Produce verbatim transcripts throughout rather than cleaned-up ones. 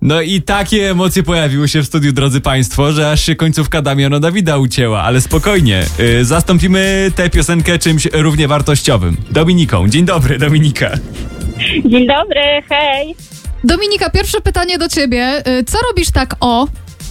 No i takie emocje pojawiły się w studiu, drodzy państwo, że aż się końcówka Damiana Dawida ucięła, ale spokojnie, yy, zastąpimy tę piosenkę czymś równie wartościowym. Dominiką. Dzień dobry, Dominika. Dzień dobry, hej. Dominika, pierwsze pytanie do ciebie. Co robisz tak o?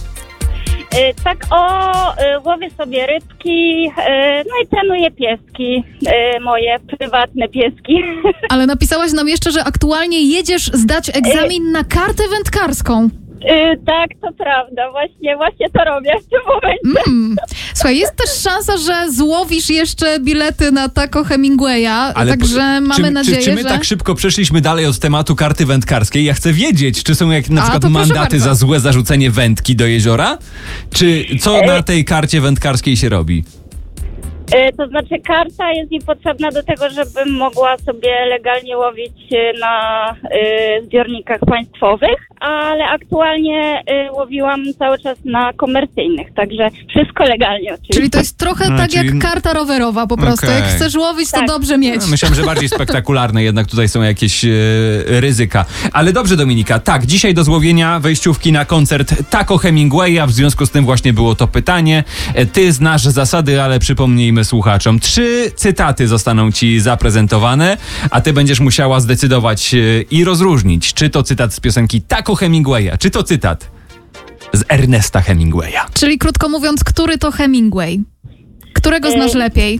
Y, tak o, y, łowię sobie rybki, y, no i trenuję pieski, y, moje prywatne pieski. Ale napisałaś nam jeszcze, że aktualnie jedziesz zdać egzamin na kartę wędkarską. Y, tak, to prawda, właśnie, właśnie to robię w tym momencie. Mm. Słuchaj, jest też szansa, że złowisz jeszcze bilety na Taco Hemingwaya, Ale także po, mamy czy, nadzieję, czy, czy my że... tak szybko przeszliśmy dalej od tematu karty wędkarskiej? Ja chcę wiedzieć, czy są jak na A, przykład to proszę mandaty bardzo. za złe zarzucenie wędki do jeziora? Czy co na tej karcie wędkarskiej się robi? Y, to znaczy karta jest mi potrzebna do tego, żebym mogła sobie legalnie łowić y, na y, zbiornikach państwowych, ale aktualnie y, łowiłam cały czas na komercyjnych, także wszystko legalnie oczywiście. Czyli to jest trochę A, tak czyli- jak karta rowerowa po prostu. Okej. Jak chcesz łowić, to Tak. dobrze mieć. No, myślałem, że bardziej spektakularne, jednak tutaj są jakieś e, ryzyka. Ale dobrze, Dominika, tak, dzisiaj do złowienia wejściówki na koncert Taco Hemingwaya, w związku z tym właśnie było to pytanie. E, Ty znasz zasady, ale przypomnijmy słuchaczom. Trzy cytaty zostaną ci zaprezentowane, a ty będziesz musiała zdecydować e, i rozróżnić, czy to cytat z piosenki Taco Hemingwaya, czy to cytat z Ernesta Hemingwaya. Czyli krótko mówiąc, który to Hemingway? Którego Y- znasz lepiej?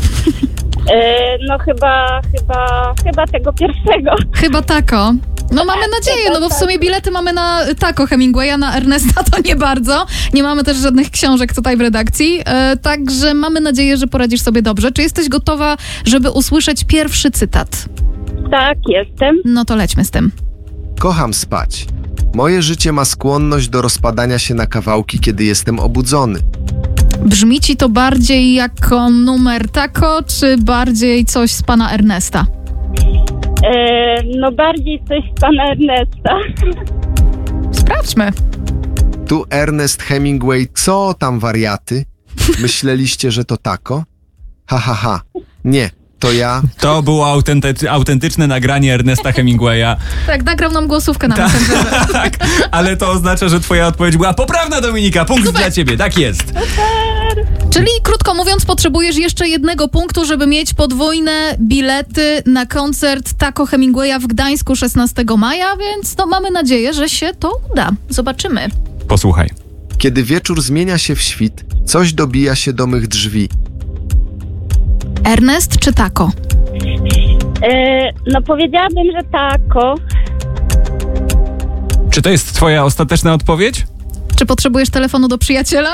Y, no chyba, chyba, chyba tego pierwszego. Chyba Taco. No mamy nadzieję, no bo w sumie bilety mamy na Taco Hemingwaya, na Ernesta to nie bardzo. Nie mamy też żadnych książek tutaj w redakcji, e, także mamy nadzieję, że poradzisz sobie dobrze. Czy jesteś gotowa, żeby usłyszeć pierwszy cytat? Tak, jestem. No to lećmy z tym. Kocham spać. Moje życie ma skłonność do rozpadania się na kawałki, kiedy jestem obudzony. Brzmi ci to bardziej jako numer Taco, czy bardziej coś z pana Ernesta? E, no bardziej coś z pana Ernesta. Sprawdźmy. Tu Ernest Hemingway, co tam wariaty? Myśleliście, że to tako? Ha, ha, ha. Nie, to ja. To było autenty- autentyczne nagranie Ernesta Hemingwaya. Tak, nagrał nam głosówkę na Tak. Messengerze. Tak, ale to oznacza, że twoja odpowiedź była poprawna, Dominika. Punkt dla ciebie, tak jest. Czyli krótko mówiąc, potrzebujesz jeszcze jednego punktu, żeby mieć podwójne bilety na koncert Taco Hemingwaya w Gdańsku szesnastego maja, więc no mamy nadzieję, że się to uda. Zobaczymy. Posłuchaj. Kiedy wieczór zmienia się w świt, coś dobija się do mych drzwi. Ernest czy Taco? E, no powiedziałabym, że tako. Czy to jest twoja ostateczna odpowiedź? Czy potrzebujesz telefonu do przyjaciela?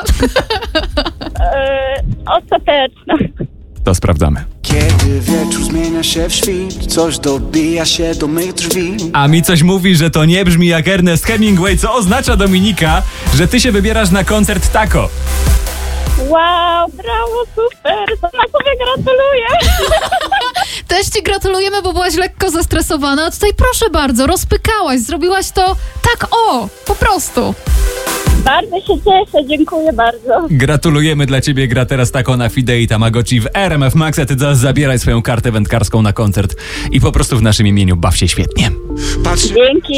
E, ostateczna. To sprawdzamy. Kiedy wieczór zmienia się w świt, coś dobija się do mych drzwi. A mi coś mówi, że to nie brzmi jak Ernest Hemingway, co oznacza, Dominika, że ty się wybierasz na koncert Taco. Wow, brawo, super. To na sobie gratuluję. Też ci gratulujemy, bo byłaś lekko zestresowana. A tutaj proszę bardzo, rozpykałaś, zrobiłaś to tak o, po prostu. Bardzo się cieszę, dziękuję bardzo. Gratulujemy dla ciebie, gra teraz Taco na Fide i Tamagotchi w R M F Max, a ty zaraz zabieraj swoją kartę wędkarską na koncert i po prostu w naszym imieniu baw się świetnie. Patrzę Dzięki.